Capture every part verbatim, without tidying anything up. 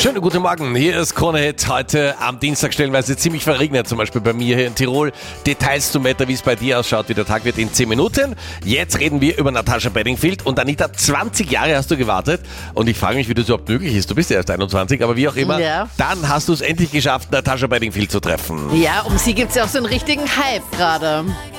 Schönen guten Morgen, hier ist Krone Hit. Heute am Dienstag stellenweise ziemlich verregnet, zum Beispiel bei mir hier in Tirol. Details zum Wetter, wie es bei dir ausschaut, wie der Tag wird in zehn Minuten. Jetzt reden wir über Natascha Bedingfield. Und Anita, zwanzig Jahre hast du gewartet und ich frage mich, wie das überhaupt möglich ist. Du bist ja erst einundzwanzig, aber wie auch immer, ja. Dann hast du es endlich geschafft, Natascha Bedingfield zu treffen. Ja, um sie gibt es ja auch so einen richtigen Hype gerade.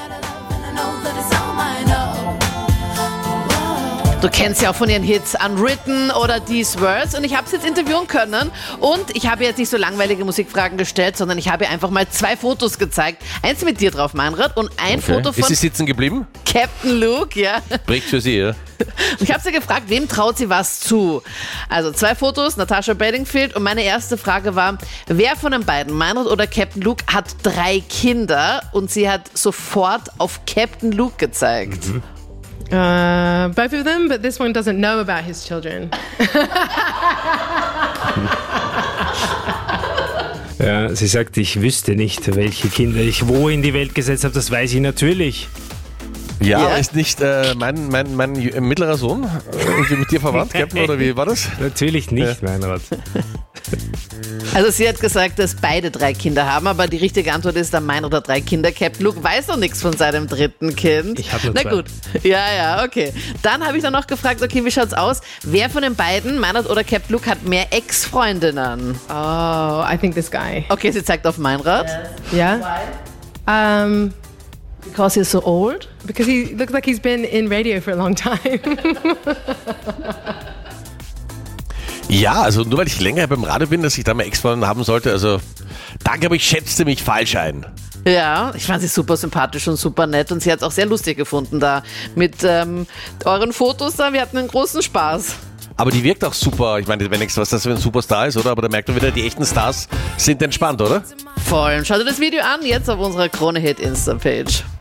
Du kennst ja auch von ihren Hits Unwritten oder These Words und ich habe sie jetzt interviewen können und ich habe jetzt nicht so langweilige Musikfragen gestellt, sondern ich habe ihr einfach mal zwei Fotos gezeigt. Eins mit dir drauf, Meinrad, und ein Okay. Foto von Ist sie sitzen geblieben? Captain Luke, ja. Bricht für sie, ja. Und ich habe sie gefragt, wem traut sie was zu? Also zwei Fotos, Natascha Bedingfield, und meine erste Frage war, wer von den beiden, Meinrad oder Captain Luke, hat drei Kinder? Und sie hat sofort auf Captain Luke gezeigt. Mhm. Uh, both of them, but this one doesn't know about his children. Ja, sie sagt, ich wüsste nicht, welche Kinder ich wo in die Welt gesetzt habe. Das weiß ich natürlich. Ja, Ja. ist nicht äh, mein, mein, mein mittlerer Sohn irgendwie mit dir verwandt, Captain, oder wie war das? Natürlich nicht, Meinrad. Also sie hat gesagt, dass beide drei Kinder haben, aber die richtige Antwort ist, der Meinrad hat drei Kinder. Captain Luke weiß noch nichts von seinem dritten Kind. Ich hab nur Na zwei. gut, ja, ja, okay. Dann habe ich dann noch gefragt, okay, wie schaut's aus? Wer von den beiden, Meinrad oder Captain Luke, hat mehr Ex-Freundinnen? Oh, I think this guy. Okay, sie zeigt auf Meinrad. Yeah. Um, Because he's so old? because he looks like he's been in radio for a long time. Ja, also nur weil ich länger beim Radio bin, dass ich da mal Ex-Freundin haben sollte, also da glaube ich, schätzte mich falsch ein. Ja, ich fand sie super sympathisch und super nett und sie hat es auch sehr lustig gefunden da mit ähm, euren Fotos da. Wir hatten einen großen Spaß. Aber die wirkt auch super. Ich meine, wenn nichts was das für ein Superstar ist, oder? Aber da merkt man wieder, die echten Stars sind entspannt, oder? Voll. Schau dir das Video an, jetzt auf unserer Krone Hit Insta-Page.